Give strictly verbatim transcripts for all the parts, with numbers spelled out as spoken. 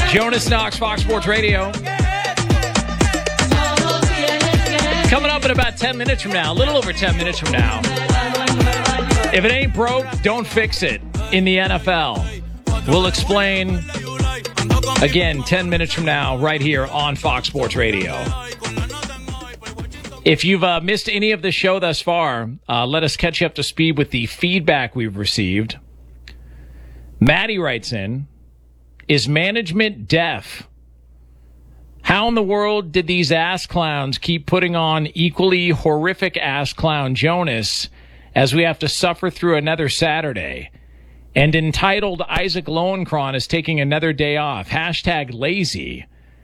Jonas Knox, Fox Sports Radio. Coming up in about ten minutes from now, a little over ten minutes from now. If it ain't broke, don't fix it in the N F L. We'll explain again ten minutes from now right here on Fox Sports Radio. If you've uh, missed any of the show thus far, uh, let us catch you up to speed with the feedback we've received. Maddie writes in, is management deaf? How in the world did these ass clowns keep putting on equally horrific ass clown Jonas as we have to suffer through another Saturday? And entitled Isaac Lowenkron is taking another day off. Hashtag lazy.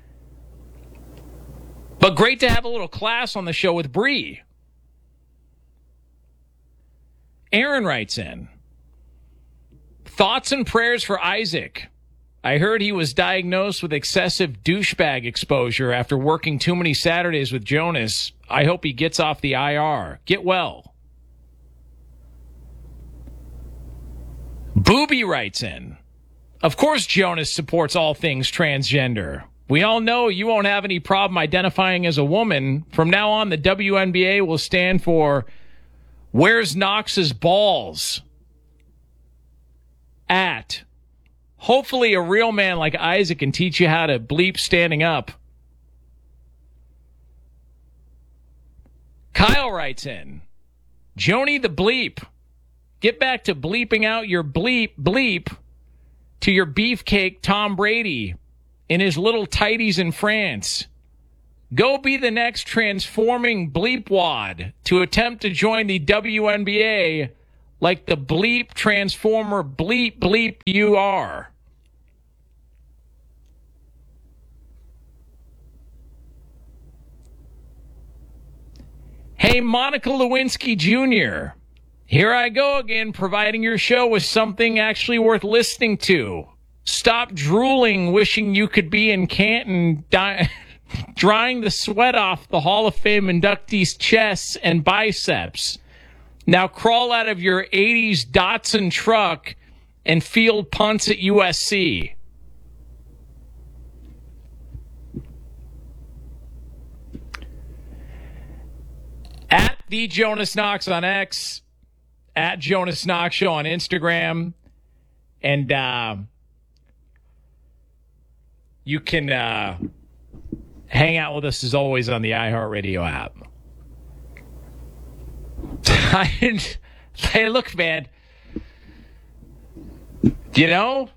But great to have a little class on the show with Bree. Aaron writes in, thoughts and prayers for Isaac. I heard he was diagnosed with excessive douchebag exposure after working too many Saturdays with Jonas. I hope he gets off the I R. Get well. Booby writes in, of course Jonas supports all things transgender. We all know you won't have any problem identifying as a woman. From now on, the W N B A will stand for Where's Knox's Balls? At. Hopefully a real man like Isaac can teach you how to bleep standing up. Kyle writes in, Joni the bleep. Get back to bleeping out your bleep bleep to your beefcake Tom Brady in his little tighties in France. Go be the next transforming bleepwad to attempt to join the W N B A like the bleep transformer bleep bleep you are. Hey, Monica Lewinsky Junior Here I go again, providing your show with something actually worth listening to. Stop drooling, wishing you could be in Canton, di- drying the sweat off the Hall of Fame inductees' chests and biceps. Now crawl out of your eighties Datsun truck and field punts at U S C. At the Jonas Knox on X, at Jonas Knox Show on Instagram, and uh, you can uh, hang out with us as always on the iHeartRadio app. Hey, look, man. You know,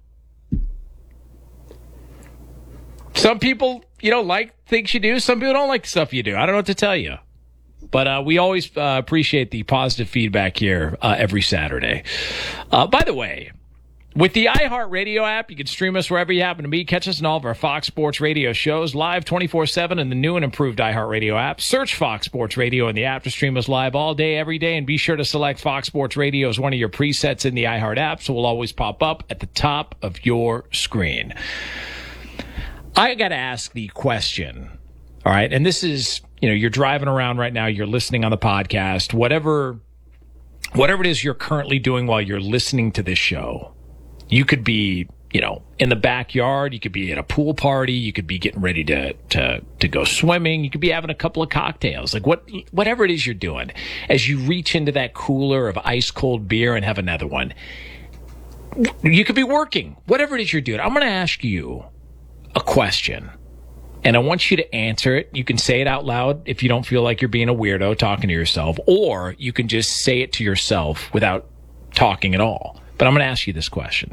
some people, you know, like things you do. Some people don't like the stuff you do. I don't know what to tell you. But uh, we always uh, appreciate the positive feedback here uh, every Saturday. Uh, by the way, with the iHeartRadio app, you can stream us wherever you happen to be. Catch us in all of our Fox Sports Radio shows live twenty-four seven in the new and improved iHeartRadio app. Search Fox Sports Radio in the app to stream us live all day, every day. And be sure to select Fox Sports Radio as one of your presets in the iHeart app, so we'll always pop up at the top of your screen. I got to ask the question, all right? And this is... You know, you're driving around right now, you're listening on the podcast, whatever whatever it is you're currently doing while you're listening to this show. You could be, you know, in the backyard, you could be at a pool party, you could be getting ready to to to go swimming, you could be having a couple of cocktails. Like what whatever it is you're doing, as you reach into that cooler of ice cold beer and have another one. You could be working, whatever it is you're doing. I'm going to ask you a question. And I want you to answer it. You can say it out loud if you don't feel like you're being a weirdo talking to yourself, or you can just say it to yourself without talking at all. But I'm going to ask you this question.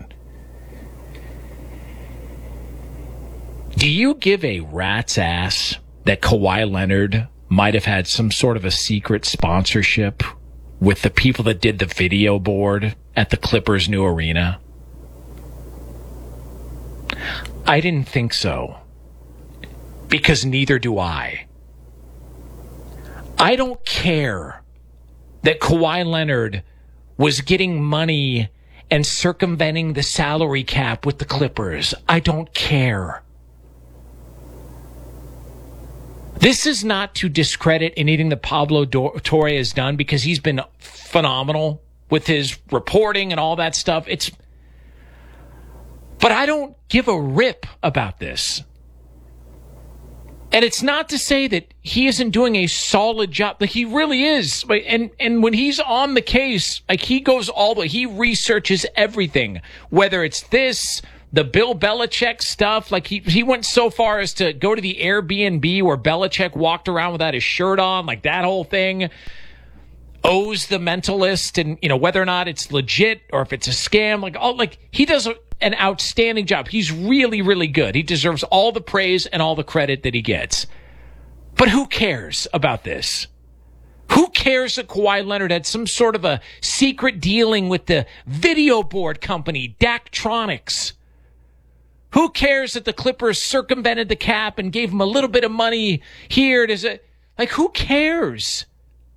Do you give a rat's ass that Kawhi Leonard might have had some sort of a secret sponsorship with the people that did the video board at the Clippers' new arena? I didn't think so. Because neither do I. I don't care that Kawhi Leonard was getting money and circumventing the salary cap with the Clippers. I don't care. This is not to discredit anything that Pablo Torre has done, because he's been phenomenal with his reporting and all that stuff. It's But I don't give a rip about this. And it's not to say that he isn't doing a solid job. Like, he really is. And and when he's on the case, like, he goes all the way. He researches everything, whether it's this, the Bill Belichick stuff. Like, he, he went so far as to go to the Airbnb where Belichick walked around without his shirt on, like that whole thing. Owes the Mentalist, and, you know, whether or not it's legit or if it's a scam. Like, all, like he does a, an outstanding job. He's really, really good. He deserves all the praise and all the credit that he gets. But who cares about this? Who cares that Kawhi Leonard had some sort of a secret dealing with the video board company, Daktronics? Who cares that the Clippers circumvented the cap and gave him a little bit of money here? Does it, like, who cares?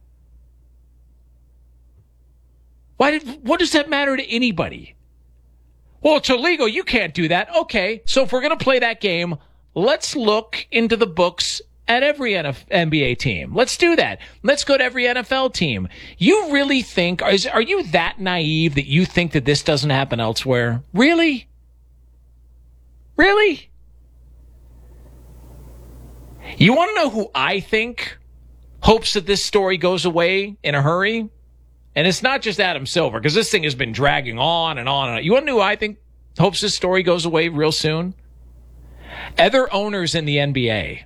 Why did, what does that matter to anybody? Well, it's illegal. You can't do that. Okay, so if we're going to play that game, let's look into the books at every N B A team. Let's do that. Let's go to every N F L team. You really think, is, are you that naive that you think that this doesn't happen elsewhere? Really? Really? You want to know who I think hopes that this story goes away in a hurry? And it's not just Adam Silver, because this thing has been dragging on and on and on. You want to know who I think hopes this story goes away real soon? Other owners in the N B A.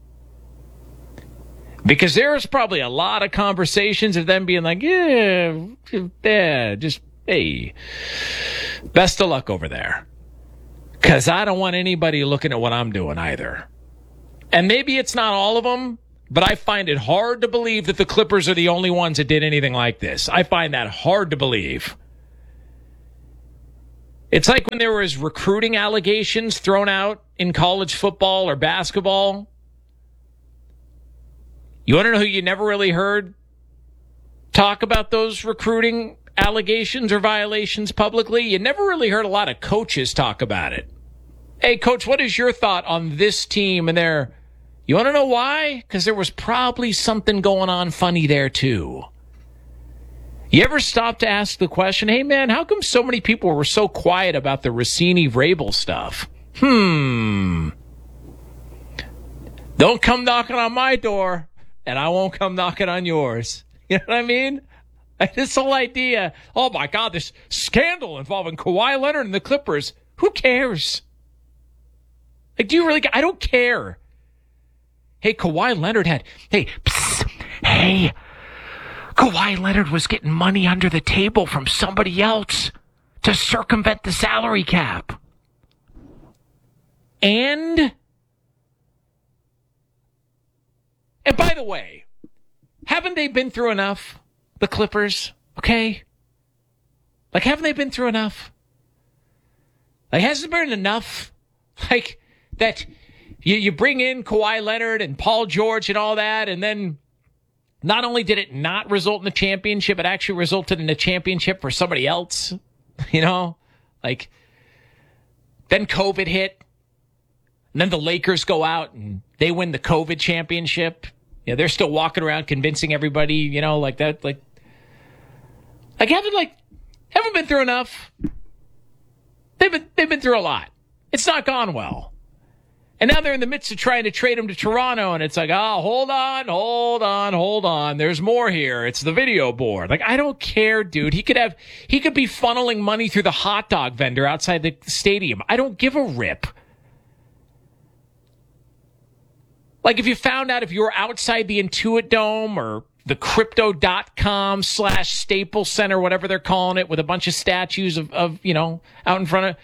Because there's probably a lot of conversations of them being like, yeah, yeah, just, hey, best of luck over there. Because I don't want anybody looking at what I'm doing either. And maybe it's not all of them, but I find it hard to believe that the Clippers are the only ones that did anything like this. I find that hard to believe. It's like when there was recruiting allegations thrown out in college football or basketball. You want to know who you never really heard talk about those recruiting allegations or violations publicly? You never really heard a lot of coaches talk about it. Hey, coach, what is your thought on this team and their... You want to know why? Because there was probably something going on funny there, too. You ever stop to ask the question, hey, man, how come so many people were so quiet about the Rossini-Vrabel stuff? Hmm. Don't come knocking on my door, and I won't come knocking on yours. You know what I mean? Like, this whole idea, oh, my God, this scandal involving Kawhi Leonard and the Clippers. Who cares? Like, do you really... I don't care. Hey, Kawhi Leonard had, hey, psst, hey, Kawhi Leonard was getting money under the table from somebody else to circumvent the salary cap. And, and by the way, haven't they been through enough, the Clippers? Okay? Like, haven't they been through enough? Like, hasn't there been enough, like, that... You you bring in Kawhi Leonard and Paul George and all that, and then not only did it not result in a championship, it actually resulted in a championship for somebody else. You know? Like, then COVID hit, and then the Lakers go out and they win the COVID championship. You know, they're still walking around convincing everybody, you know, like that. Like, like haven't, like, haven't been through enough. They've been, they've been through a lot. It's not gone well. And now they're in the midst of trying to trade him to Toronto, and it's like, oh, hold on, hold on, hold on. There's more here. It's the video board. Like, I don't care, dude. He could have, he could be funneling money through the hot dog vendor outside the stadium. I don't give a rip. Like, if you found out if you were outside the Intuit Dome or the crypto dot com slash Staples Center, whatever they're calling it, with a bunch of statues of, of, you know, out in front of...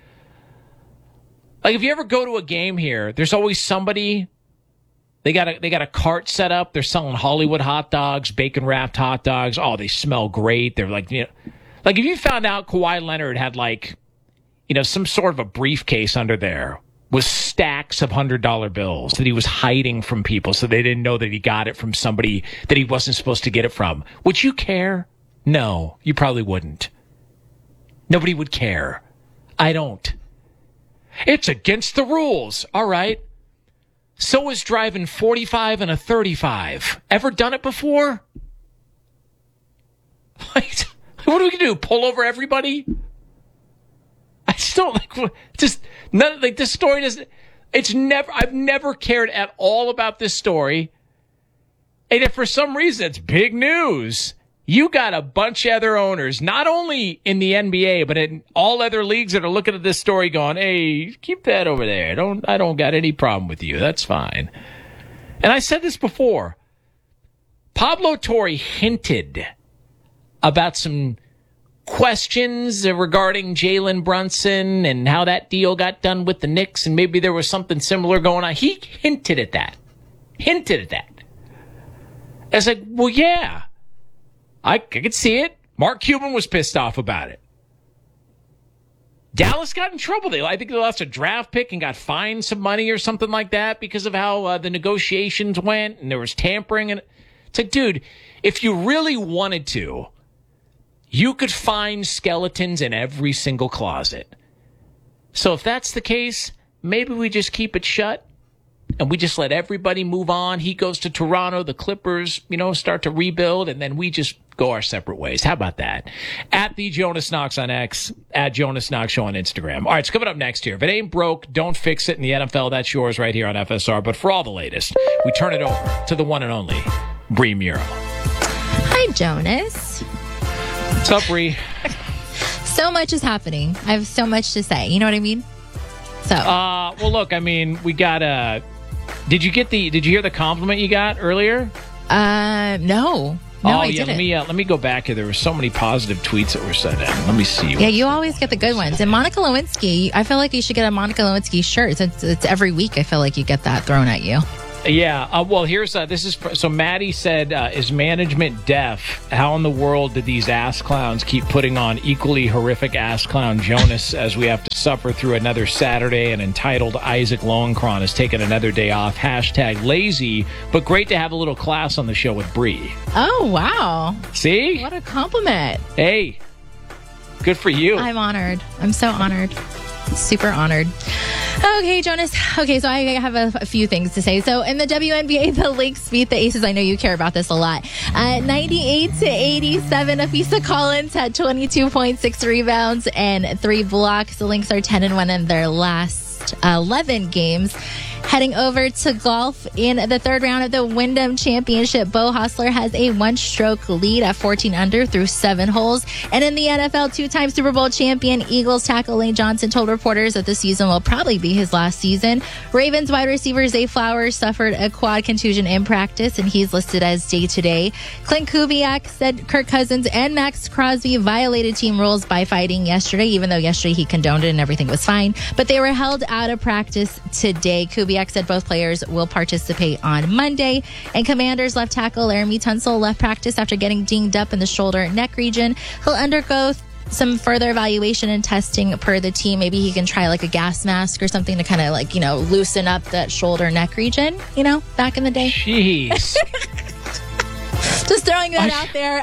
Like, if you ever go to a game here, there's always somebody, they got a, they got a cart set up. They're selling Hollywood hot dogs, bacon-wrapped hot dogs. Oh, they smell great. They're like, you know, like if you found out Kawhi Leonard had, like, you know, some sort of a briefcase under there with stacks of one hundred dollar bills that he was hiding from people so they didn't know that he got it from somebody that he wasn't supposed to get it from. Would you care? No, you probably wouldn't. Nobody would care. I don't. It's against the rules. All right. So is driving forty-five and a thirty-five. Ever done it before? Like, what are we going to do? Pull over everybody? I, just don't like. Just none. Like this story doesn't. It's never. I've never cared at all about this story. And if for some reason it's big news, you got a bunch of other owners, not only in the N B A, but in all other leagues that are looking at this story going, hey, keep that over there. Don't, I don't got any problem with you. That's fine. And I said this before. Pablo Torre hinted about some questions regarding Jalen Brunson and how that deal got done with the Knicks, and maybe there was something similar going on. He hinted at that. Hinted at that. I was like, well, yeah, I, I could see it. Mark Cuban was pissed off about it. Dallas got in trouble. They, I think they lost a draft pick and got fined some money or something like that because of how uh, the negotiations went, and there was tampering. And it's like, dude, if you really wanted to, you could find skeletons in every single closet. So if that's the case, maybe we just keep it shut. And we just let everybody move on. He goes to Toronto. The Clippers, you know, start to rebuild. And then we just go our separate ways. How about that? At the Jonas Knox on X, at Jonas Knox Show on Instagram. All right, it's coming up next here. If it ain't broke, don't fix it in the N F L. That's yours right here on F S R. But for all the latest, we turn it over to the one and only Bree Muro. Hi, Jonas. What's up, Bree? So much is happening. I have so much to say. You know what I mean? So. Uh, well, look, I mean, we got a... Did you get the? Did you hear the compliment you got earlier? Uh, no, no, oh, I yeah, didn't. Let me uh, let me go back here. There were so many positive tweets that were sent in. Let me see. Yeah, you always get the good ones. And Monica Lewinsky, I feel like you should get a Monica Lewinsky shirt. It's, it's every week. I feel like you get that thrown at you. Yeah. Uh, well, here's uh, this is so. Maddie said, uh, "Is management deaf? How in the world did these ass clowns keep putting on equally horrific ass clown Jonas as we have to suffer through another Saturday?" And entitled Isaac Lowenkron has taken another day off. Hashtag lazy, but great to have a little class on the show with Bree. Oh wow! See, what a compliment. Hey, good for you. I'm honored. I'm so honored. Super honored. Okay, Jonas. Okay, so I have a, a few things to say. So in the W N B A, the Lynx beat the Aces. I know you care about this a lot. Uh, ninety-eight to eighty-seven. Afisa Collins had twenty-two point six rebounds and three blocks. The Lynx are ten and one in their last eleven games. Heading over to golf in the third round of the Wyndham Championship, Beau Hossler has a one-stroke lead at fourteen under through seven holes. And in the N F L, two-time Super Bowl champion Eagles tackle Lane Johnson told reporters that the season will probably be his last season. Ravens wide receiver Zay Flowers suffered a quad contusion in practice, and he's listed as day-to-day. Clint Kubiak said Kirk Cousins and Max Crosby violated team rules by fighting yesterday, even though yesterday he condoned it and everything was fine. But they were held out of practice today. Kubiak said both players will participate on Monday. And Commanders left tackle Laramie Tunsil left practice after getting dinged up in the shoulder neck region. He'll undergo some further evaluation and testing per the team. Maybe he can try like a gas mask or something to kind of like, you know, loosen up that shoulder neck region, you know, back in the day. Jeez. Just throwing that I, out there.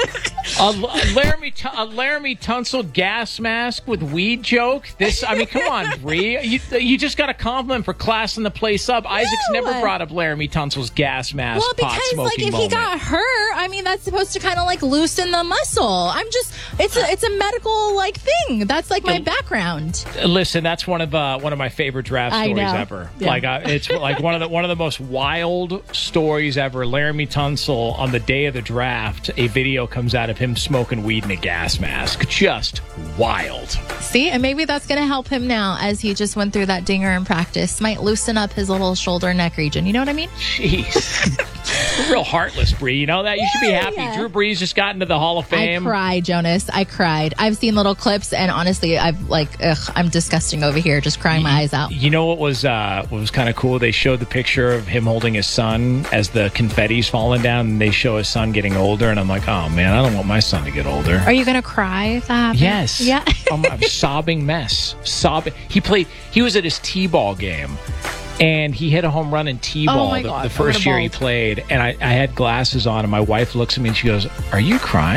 a, Laramie, a Laramie Tunsil gas mask with weed joke. This, I mean, come on, Bree. You, you just got a compliment for classing the place up. No. Isaac's never brought up Laramie Tunsil's gas mask. Well, because like if moment. he got hurt, I mean, that's supposed to kind of like loosen the muscle. I'm just, it's a, it's a medical like thing. That's like my background. Listen, that's one of uh, one of my favorite draft stories ever. Yeah. Like uh, it's like one of the one of the most wild stories ever. Laramie Tunsil on the day of the draft, a video comes out of him smoking weed in a gas mask. Just wild. See, and maybe that's going to help him now as he just went through that dinger in practice. Might loosen up his little shoulder neck region. You know what I mean? Jeez. Real heartless, Bree. You know that? You should be happy. Yeah. Drew Brees just got into the Hall of Fame. I cried, Jonas. I cried. I've seen little clips, and honestly, I've like, ugh, I'm disgusting over here, just crying my eyes out. You know what was uh, what was kind of cool? They showed the picture of him holding his son as the confetti's falling down, and they show his son getting older, and I'm like, oh man, I don't want my son to get older. Are you gonna cry if that happens? Yes. Yeah. I'm, I'm sobbing mess. Sobbing. He played. He was at his t-ball game. And he hit a home run in t-ball oh the, God, the first year he played. And I, I had glasses on, and my wife looks at me and she goes, "Are you crying?"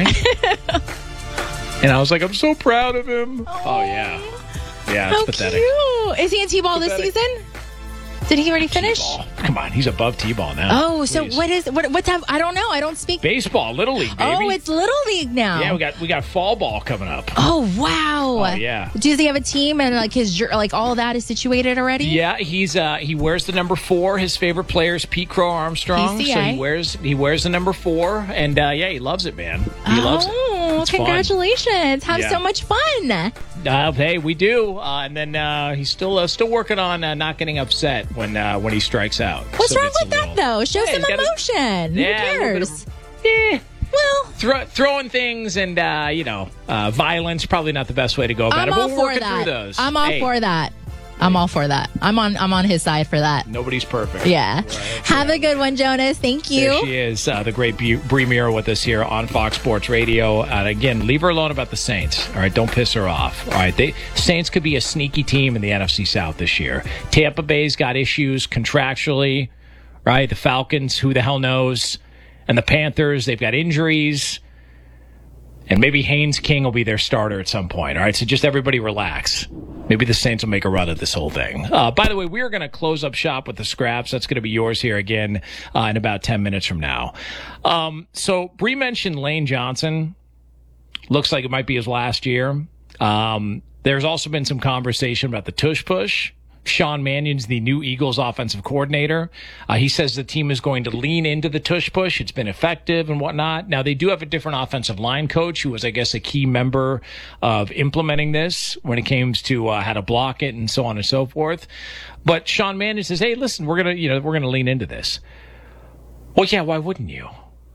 And I was like, "I'm so proud of him." Oh, oh yeah. Yeah, it's How pathetic. Cute. Is he in t-ball pathetic. this season? Did he already finish? T-ball. Come on, he's above T-ball now. Oh, so Please. what is what? What's that? I don't know. I don't speak Baseball, Little League, baby. Oh, it's Little League now. Yeah, we got we got fall ball coming up. Oh wow. Oh, yeah. Does he have a team and like his jer- like all of that is situated already? Yeah, he's uh he wears the number four. His favorite player is Pete Crow Armstrong, P C A. so he wears he wears the number four, and uh, yeah, he loves it, man. He oh, loves it. It's congratulations! fun. Have Yeah. so much fun. Uh, hey, we do, uh, and then uh, he's still uh, still working on uh, not getting upset when uh, when he strikes out. What's So wrong it's a with that little- though? Show Yeah, some he's gotta- emotion. Yeah, a Who little bit cares? of- Eh. Well, Throw, throwing things and uh, you know uh, violence probably not the best way to go about I'm it. But all we're for working that. through those. I'm all Hey, for that. I'm all for that. I'm on. I'm on his side for that. Nobody's perfect. Yeah. Right, Have yeah. a good one, Jonas. Thank you. There she is, uh, the great Bu- Bree Muir with us here on Fox Sports Radio. And again, leave her alone about the Saints. All right, don't piss her off. All right, they Saints could be a sneaky team in the N F C South this year. Tampa Bay's got issues contractually, right? The Falcons, who the hell knows? And the Panthers, they've got injuries. And maybe Haynes King will be their starter at some point. All right, so just everybody relax. Maybe the Saints will make a run at this whole thing. Uh, by the way, we're going to close up shop with the scraps. That's going to be yours here again uh, in about ten minutes from now. Um, so Bree mentioned Lane Johnson. Looks like it might be his last year. Um, there's also been some conversation about the tush push. Sean Mannion's the new Eagles offensive coordinator. Uh, he says the team is going to lean into the tush push. It's been effective and whatnot. Now, they do have a different offensive line coach who was, I guess, a key member of implementing this when it came to uh, how to block it and so on and so forth. But Sean Mannion says, hey, listen, we're going to, you know, we're going to lean into this. Well, yeah, why wouldn't you?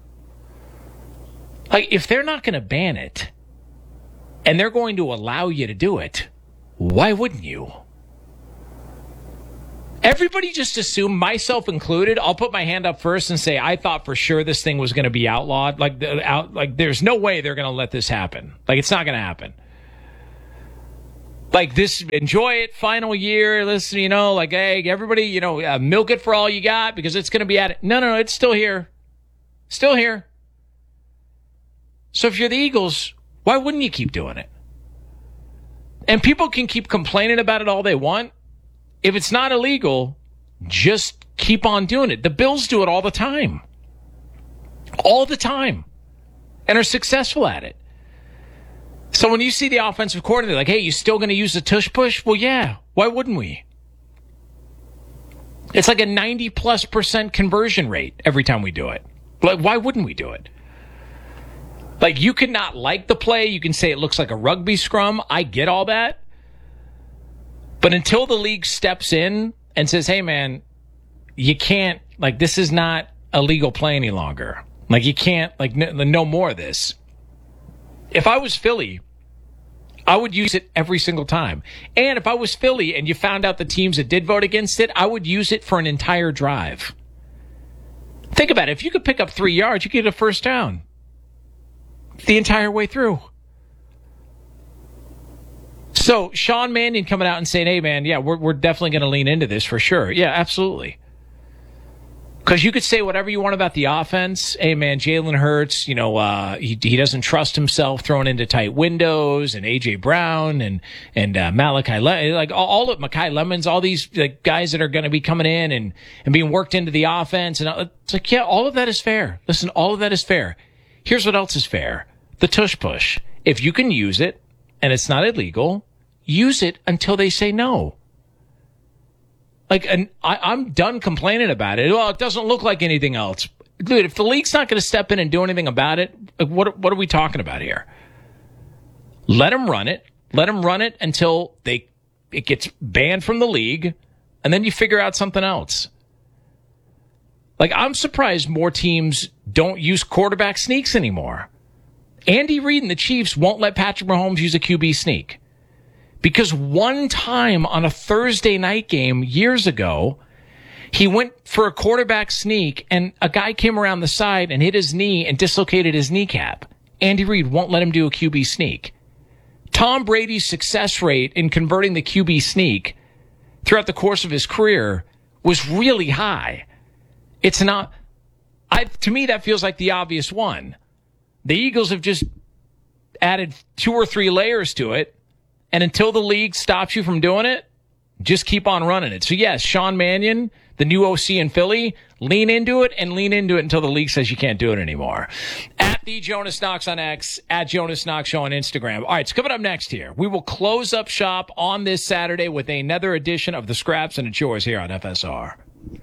Like, if they're not going to ban it and they're going to allow you to do it, why wouldn't you? Everybody just assumed, myself included, I'll put my hand up first and say I thought for sure this thing was going to be outlawed. Like, the, out, like there's no way they're going to let this happen. Like, it's not going to happen. Like, this, enjoy it, final year, listen, you know, like, hey, everybody, you know, uh, milk it for all you got because it's going to be at it. No, no, no, it's still here. Still here. So if you're the Eagles, why wouldn't you keep doing it? And people can keep complaining about it all they want. If it's not illegal, just keep on doing it. The Bills do it all the time. All the time. And are successful at it. So when you see the offensive coordinator like, hey, you still going to use the tush push? Well, yeah. Why wouldn't we? It's like a ninety plus percent conversion rate every time we do it. Like, why wouldn't we do it? Like, you can not like the play. You can say it looks like a rugby scrum. I get all that. But until the league steps in and says, hey, man, you can't, like, this is not a legal play any longer. Like, you can't, like, no, no more of this. If I was Philly, I would use it every single time. And if I was Philly and you found out the teams that did vote against it, I would use it for an entire drive. Think about it. If you could pick up three yards, you could get a first down the entire way through. So Sean Mannion coming out and saying, hey, man, yeah, we're we're definitely going to lean into this for sure. Yeah, absolutely. Because you could say whatever you want about the offense. Hey, man, Jalen Hurts, you know, uh, he he doesn't trust himself throwing into tight windows, and A J Brown and and uh, Malachi, Le- like all, all of Mekhi Lemons, all these like, guys that are going to be coming in and, and being worked into the offense. And it's like, yeah, all of that is fair. Listen, all of that is fair. Here's what else is fair. The tush push. If you can use it, and it's not illegal, use it until they say no. Like, and I, I'm done complaining about it. Well, it doesn't look like anything else. Dude, if the league's not going to step in and do anything about it, like, what what are we talking about here? Let them run it. Let them run it until they it gets banned from the league, and then you figure out something else. Like, I'm surprised more teams don't use quarterback sneaks anymore. Andy Reid and the Chiefs won't let Patrick Mahomes use a Q B sneak. Because one time on a Thursday night game years ago, he went for a quarterback sneak and a guy came around the side and hit his knee and dislocated his kneecap. Andy Reid won't let him do a Q B sneak. Tom Brady's success rate in converting the Q B sneak throughout the course of his career was really high. It's not, I, to me, that feels like the obvious one. The Eagles have just added two or three layers to it. And until the league stops you from doing it, Just keep on running it. So, yes, Sean Mannion, the new O C in Philly, lean into it and lean into it until the league says you can't do it anymore. At the Jonas Knox on X, at Jonas Knox Show on Instagram. All right, so coming up next here, we will close up shop on this Saturday with another edition of the Scraps, and it's yours here on F S R.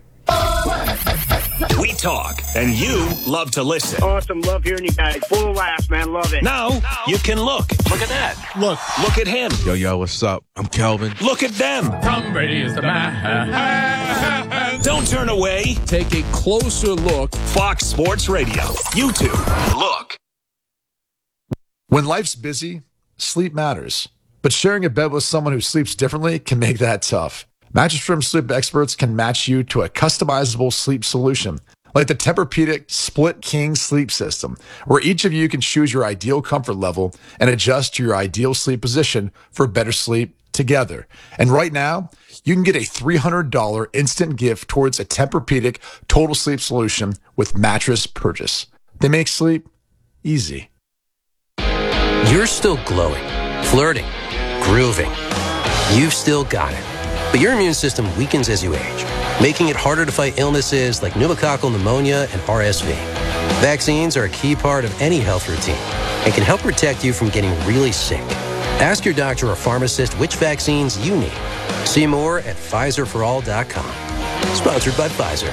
We talk, and you love to listen. Awesome. Love hearing you guys. Full of laughs, man. Love it. Now, now you can look. Look at that. Look. Look at him. Yo, yo, what's up? I'm Kelvin. Look at them. Tom Brady is the man. Don't turn away. Take a closer look. Fox Sports Radio. YouTube. Look. When life's busy, sleep matters. But sharing a bed with someone who sleeps differently can make that tough. Mattress Firm sleep experts can match you to a customizable sleep solution, like the Tempur-Pedic Split King Sleep System, where each of you can choose your ideal comfort level and adjust to your ideal sleep position for better sleep together. And right now, you can get a three hundred dollars instant gift towards a Tempur-Pedic Total Sleep Solution with mattress purchase. They make sleep easy. You're still glowing, flirting, grooving. You've still got it. But your immune system weakens as you age, making it harder to fight illnesses like pneumococcal pneumonia and R S V. Vaccines are a key part of any health routine and can help protect you from getting really sick. Ask your doctor or pharmacist which vaccines you need. See more at Pfizer for all dot com. Sponsored by Pfizer.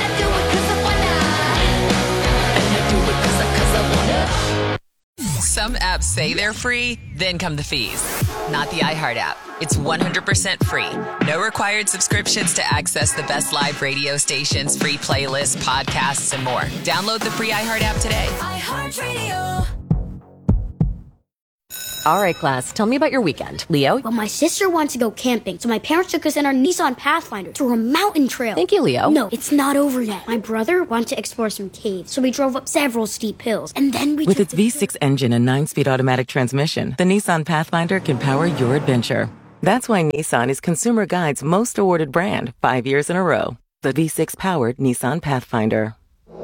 Some apps say they're free, then come the fees. Not the iHeart app. It's one hundred percent free. No required subscriptions to access the best live radio stations, free playlists, podcasts, and more. Download the free iHeart app today. iHeartRadio. All right, class, tell me about your weekend. Leo? Well, my sister wants to go camping, so my parents took us in our Nissan Pathfinder through a mountain trail. Thank you, Leo. No, it's not over yet. My brother wanted to explore some caves, so we drove up several steep hills, and then we With its V six engine and nine-speed automatic transmission, the Nissan Pathfinder can power your adventure. That's why Nissan is Consumer Guide's most awarded brand five years in a row. The V six-powered Nissan Pathfinder.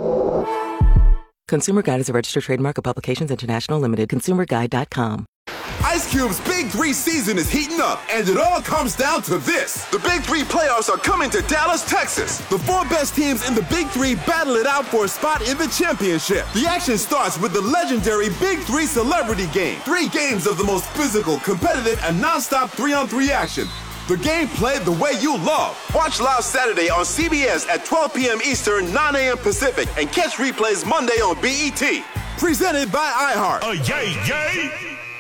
Consumer Guide is a registered trademark of Publications International Limited. consumer guide dot com. Ice Cube's Big Three season is heating up, and it all comes down to this. The Big Three playoffs are coming to Dallas, Texas. The four best teams in the Big Three battle it out for a spot in the championship. The action starts with the legendary Big Three Celebrity Game. Three games of the most physical, competitive, and nonstop three-on-three action. The game played the way you love. Watch live Saturday on C B S at twelve p.m. Eastern, nine a.m. Pacific, and catch replays Monday on B E T. Presented by iHeart. Oh, yay, yay!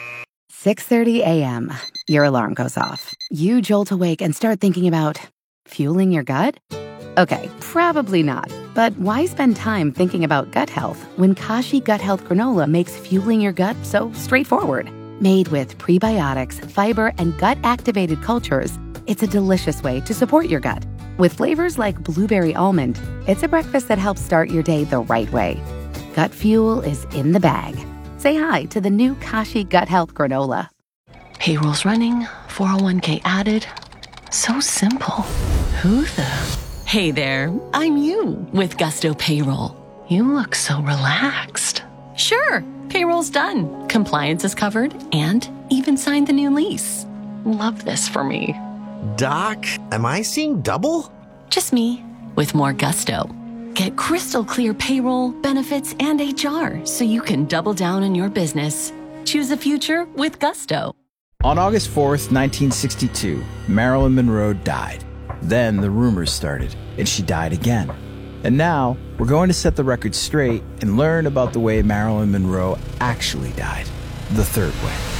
six thirty a.m. Your alarm goes off. You jolt awake and start thinking about fueling your gut? Okay, probably not. But why spend time thinking about gut health when Kashi Gut Health Granola makes fueling your gut so straightforward? Made with prebiotics, fiber, and gut-activated cultures, it's a delicious way to support your gut. With flavors like blueberry almond, it's a breakfast that helps start your day the right way. Gut fuel is in the bag. Say hi to the new Kashi Gut Health Granola. Payroll's running, four oh one k added. So simple. Who the? Hey there, I'm you with Gusto Payroll. You look so relaxed. Sure, payroll's done. Compliance is covered and even signed the new lease. Love this for me. Doc, am I seeing double? Just me with more gusto. Get crystal clear payroll, benefits, and H R so you can double down on your business. Choose a future with Gusto. On August fourth, nineteen sixty-two, Marilyn Monroe died. Then the rumors started, and she died again. And now, we're going to set the record straight and learn about the way Marilyn Monroe actually died. The third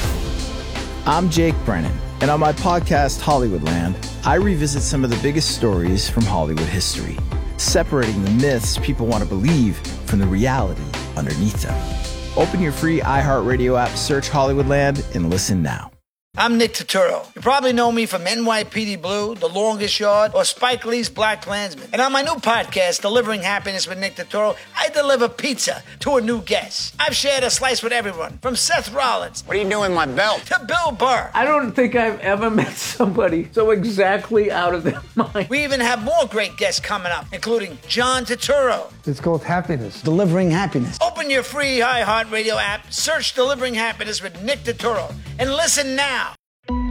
way. I'm Jake Brennan, and on my podcast, Hollywoodland, I revisit some of the biggest stories from Hollywood history, separating the myths people want to believe from the reality underneath them. Open your free iHeartRadio app, search Hollywoodland, and listen now. I'm Nick Turturro. You probably know me from N Y P D Blue, The Longest Yard, or Spike Lee's Black Klansman. And on my new podcast, Delivering Happiness with Nick Turturro, I deliver pizza to a new guest. I've shared a slice with everyone, from Seth Rollins. What are you doing with my belt? To Bill Burr. I don't think I've ever met somebody so exactly out of their mind. We even have more great guests coming up, including John Turturro. It's called Happiness. Delivering Happiness. Open your free iHeartRadio app, search Delivering Happiness with Nick Turturro, and listen now.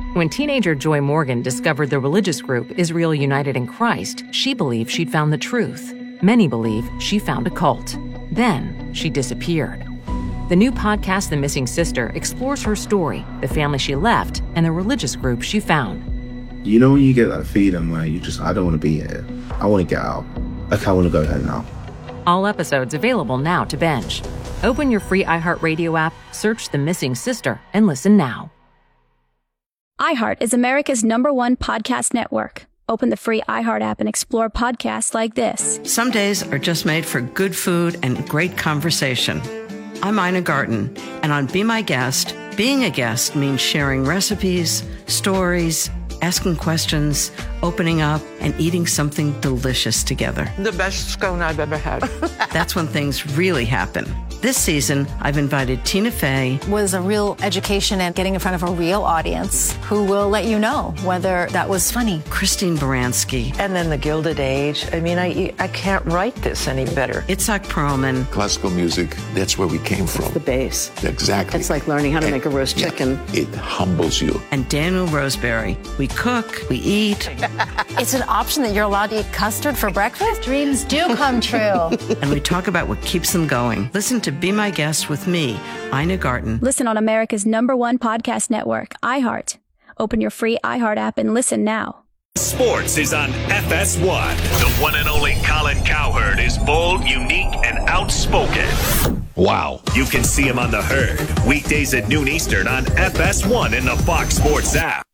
When teenager Joy Morgan discovered the religious group Israel United in Christ, she believed she'd found the truth. Many believe she found a cult. Then she disappeared. The new podcast, The Missing Sister, explores her story, the family she left, and the religious group she found. You know when you get that feeling where you just, I don't want to be here. I want to get out. Like, I want to go home now. All episodes available now to binge. Open your free iHeartRadio app, search The Missing Sister, and listen now. iHeart is America's number one podcast network. Open the free iHeart app and explore podcasts like this. Some days are just made for good food and great conversation. I'm Ina Garten, and on Be My Guest, being a guest means sharing recipes, stories, asking questions, opening up, and eating something delicious together. The best scone I've ever had. That's when things really happen. This season, I've invited Tina Fey. Was a real education and getting in front of a real audience who will let you know whether that was funny. Christine Baranski. And then the Gilded Age. I mean, I I can't write this any better. Itzhak Perlman. Classical music, that's where we came from. It's the base. Exactly. It's like learning how to and, make a roast chicken. Yeah, it humbles you. And Daniel Roseberry. We cook, we eat. It's an option that you're allowed to eat custard for breakfast? Dreams do come true. And we talk about what keeps them going. Listen to Be My Guest with me, Ina Garten. Listen on America's number one podcast network, iHeart. Open your free iHeart app and listen now. Sports is on F S one. The one and only Colin Cowherd is bold, unique, and outspoken. Wow. You can see him on The Herd, weekdays at noon Eastern on F S one in the Fox Sports app.